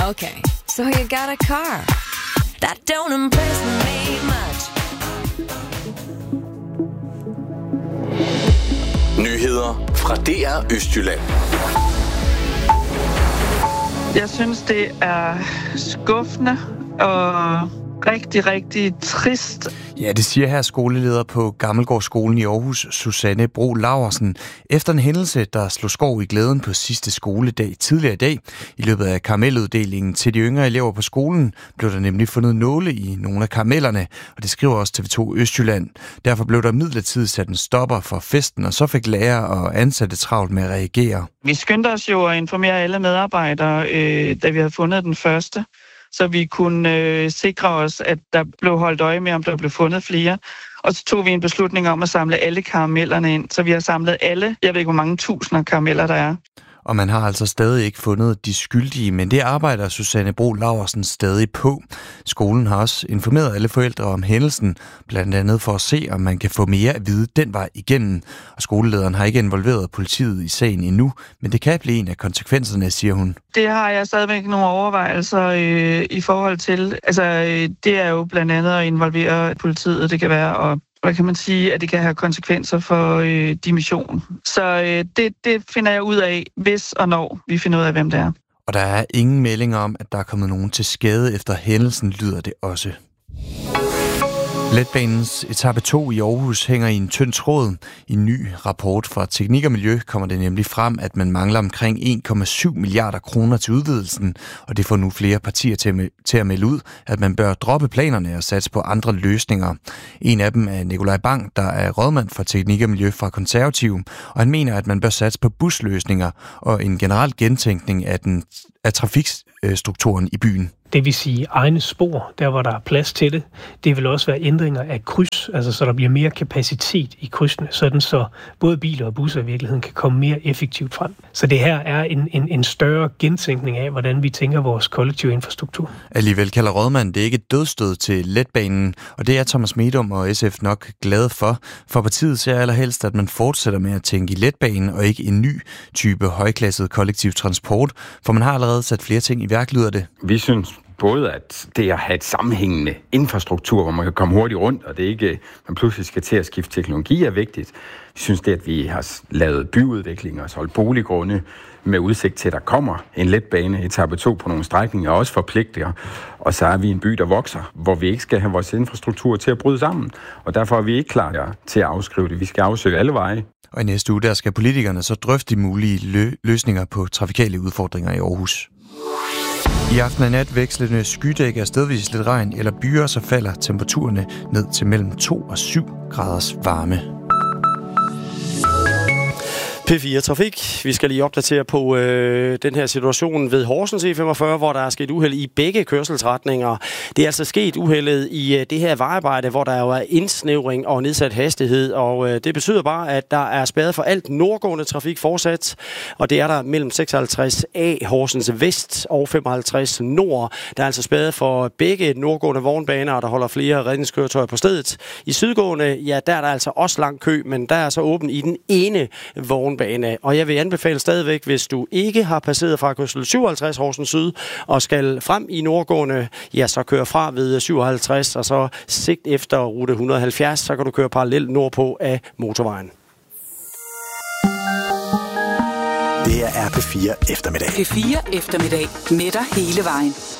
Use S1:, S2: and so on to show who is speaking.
S1: Okay, so you got a car. That don't impress me much.
S2: Nyheder fra DR Østjylland.
S3: Jeg synes, det er skuffende og rigtig, rigtig trist.
S4: Ja, det siger her skoleleder på Gammelgårdsskolen i Aarhus, Susanne Bro Laursen. Efter en hændelse, der slog skov i glæden på sidste skoledag tidligere i dag, i løbet af karameluddelingen til de yngre elever på skolen, blev der nemlig fundet nåle i nogle af karamellerne, og det skriver også TV2 Østjylland. Derfor blev der midlertidigt sat en stopper for festen, og så fik lærere og ansatte travlt med at reagere.
S3: Vi skyndte os jo at informere alle medarbejdere, da vi havde fundet den første, så vi kunne sikre os, at der blev holdt øje med, om der blev fundet flere. Og så tog vi en beslutning om at samle alle karamellerne ind, så vi har samlet alle, jeg ved ikke, hvor mange tusinder karameller der er.
S4: Og man har altså stadig ikke fundet de skyldige, men det arbejder Susanne Bro Laursen stadig på. Skolen har også informeret alle forældre om hændelsen, blandt andet for at se, om man kan få mere at vide den vej igennem. Og skolelederen har ikke involveret politiet i sagen endnu, men det kan blive en af konsekvenserne, siger hun.
S3: Det har jeg stadigvæk nogle overvejelser i forhold til. Altså, det er jo blandt andet at involvere politiet, det kan være, og hvad kan man sige, at det kan have konsekvenser for dimission. Så det finder jeg ud af, hvis og når vi finder ud af, hvem det er.
S4: Og der er ingen meldinger om, at der er kommet nogen til skade efter hændelsen, lyder det også. Letbanens etape 2 i Aarhus hænger i en tynd tråd. I en ny rapport fra Teknik og Miljø kommer det nemlig frem, at man mangler omkring 1,7 milliarder kroner til udvidelsen, og det får nu flere partier til at melde ud, at man bør droppe planerne og satse på andre løsninger. En af dem er Nikolaj Bang, der er rådmand for Teknik og Miljø fra Konservative, og han mener, at man bør satse på busløsninger og en generel gentænkning af trafikstrukturen i byen.
S5: Det vil sige egne spor, der hvor der er plads til det. Det vil også være ændringer af kryds, altså så der bliver mere kapacitet i krydsene, sådan så både biler og busser i virkeligheden kan komme mere effektivt frem. Så det her er en større gentænkning af, hvordan vi tænker vores kollektive infrastruktur.
S4: Alligevel kalder rådmanden det ikke et dødsstød til letbanen, og det er Thomas Medom og SF nok glade for. For partiet ser allerhelst, at man fortsætter med at tænke i letbanen og ikke en ny type højklasset kollektiv transport, for man har allerede sat flere ting i værk, lyder det.
S6: Vi synes både, at det at have et sammenhængende infrastruktur, hvor man kan komme hurtigt rundt, og det ikke, man pludselig skal til at skifte teknologi, er vigtigt. Vi synes det, at vi har lavet byudvikling og solgt boliggrunde med udsigt til, at der kommer en letbane, etape 2 på nogle strækninger, også forpligter. Og så er vi en by, der vokser, hvor vi ikke skal have vores infrastruktur til at bryde sammen. Og derfor er vi ikke klar til at afskrive det. Vi skal afsøge alle veje.
S4: Og i næste uge, der skal politikerne så drøfte de mulige løsninger på trafikale udfordringer i Aarhus. I aften og nat vekslende skydække og stedvis lidt regn eller byer, så falder temperaturerne ned til mellem 2 og 7 graders varme.
S7: P4 Trafik. Vi skal lige opdatere på den her situation ved Horsens E45, hvor der er sket uheld i begge kørselsretninger. Det er altså sket uheldet i det her vejarbejde, hvor der jo er indsnævring og nedsat hastighed, og det betyder bare, at der er spærret for alt nordgående trafik fortsat, og det er der mellem 56A Horsens Vest og 55 Nord. Der er altså spærret for begge nordgående vognbaner, og der holder flere redningskøretøjer på stedet. I sydgående, ja, der er der altså også lang kø, men der er så åben i den ene vognbane. Og jeg vil anbefale stadigvæk, hvis du ikke har passeret fra kørsel 57 Horsens Syd og skal frem i nordgående, ja, så kør fra ved 57, og så sigt efter rute 170, så kan du køre parallelt nordpå af motorvejen.
S2: Det er P4 Eftermiddag.
S8: P4 Eftermiddag med dig hele vejen.